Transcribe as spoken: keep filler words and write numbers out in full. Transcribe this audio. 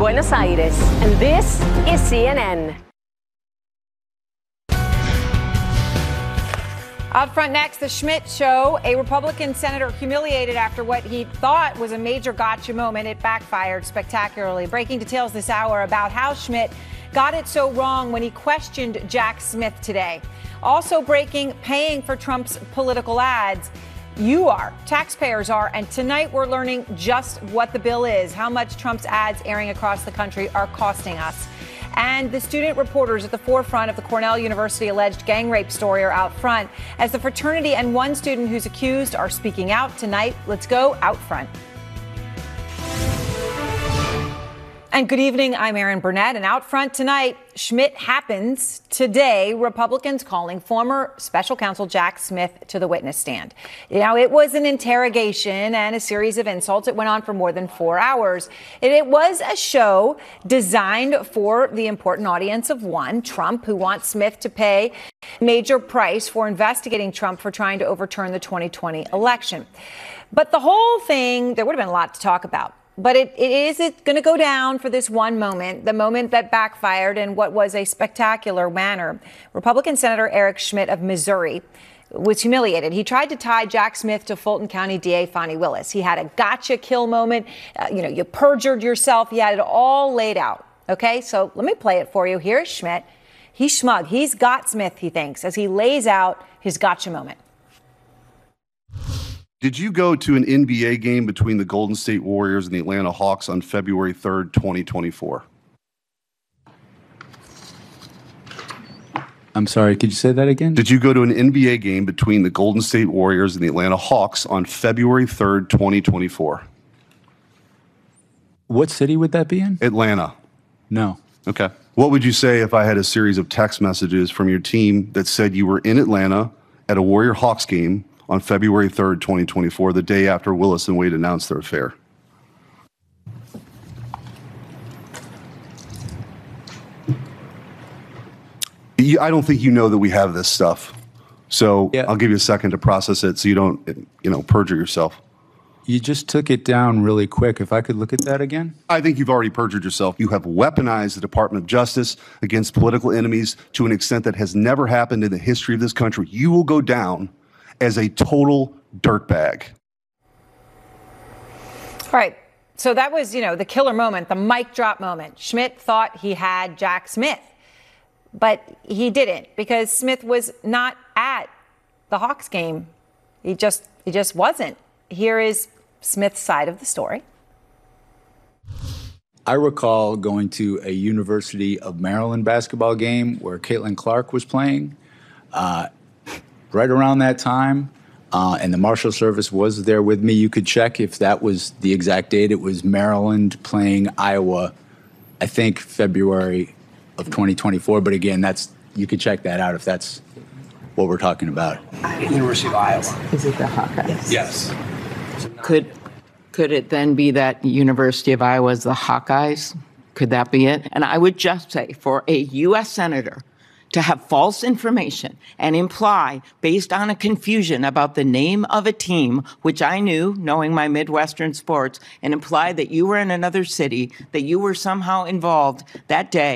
Buenos Aires, and this is C N N. Out front next, the Schmidt Show. A Republican senator humiliated after what he thought was a major gotcha moment. It backfired spectacularly. Breaking details this hour about how Schmidt got it so wrong when he questioned Jack Smith today. Also breaking, paying for Trump's political ads. You are, taxpayers are, and tonight we're learning just what the bill is, how much Trump's ads airing across the country are costing us. And the student reporters at the forefront of the Cornell University alleged gang rape story are out front as the fraternity and one student who's accused are speaking out tonight. Let's go out front. And good evening. I'm Erin Burnett. And out front tonight, Schmidt happens today. Republicans calling former special counsel Jack Smith to the witness stand. Now, it was an interrogation and a series of insults. It went on for more than four hours. And it was a show designed for the important audience of one, Trump, who wants Smith to pay a major price for investigating Trump for trying to overturn the twenty twenty election. But the whole thing, there would have been a lot to talk about. But it, it is going to go down for this one moment, the moment that backfired in what was a spectacular manner. Republican Senator Eric Schmidt of Missouri was humiliated. He tried to tie Jack Smith to Fulton County D A Fani Willis. He had a gotcha kill moment. Uh, you know, you perjured yourself. He had it all laid out. OK, so let me play it for you. Here's Schmidt. He's smug. He's got Smith, he thinks, as he lays out his gotcha moment. Did you go to an N B A game between the Golden State Warriors and the Atlanta Hawks on February third, twenty twenty-four? I'm sorry, could you say that again? Did you go to an N B A game between the Golden State Warriors and the Atlanta Hawks on February third, twenty twenty-four? What city would that be in? Atlanta. No. Okay. What would you say if I had a series of text messages from your team that said you were in Atlanta at a Warrior Hawks game on February third, twenty twenty-four, the day after Willis and Wade announced their affair? I don't think you know that we have this stuff. So yeah. I'll give you a second to process it so you don't, you know, perjure yourself. You just took it down really quick. If I could look at that again. I think you've already perjured yourself. You have weaponized the Department of Justice against political enemies to an extent that has never happened in the history of this country. You will go down as a total dirtbag. All right. So that was, you know, the killer moment, the mic drop moment. Schmidt thought he had Jack Smith, but he didn't, because Smith was not at the Hawks game. He just, he just wasn't. Here is Smith's side of the story. I recall going to a University of Maryland basketball game where Caitlin Clark was playing. Uh, Right around that time, uh, and the Marshal Service was there with me. You could check if that was the exact date. It was Maryland playing Iowa, I think February of twenty twenty-four. But again, that's you could check that out if that's what we're talking about. University of Iowa. Is it the Hawkeyes? Yes. Could could it then be that University of Iowa is the Hawkeyes? Could that be it? And I would just say, for a U S senator to have false information and imply, based on a confusion about the name of a team, which I knew, knowing my Midwestern sports, and imply that you were in another city, that you were somehow involved that day.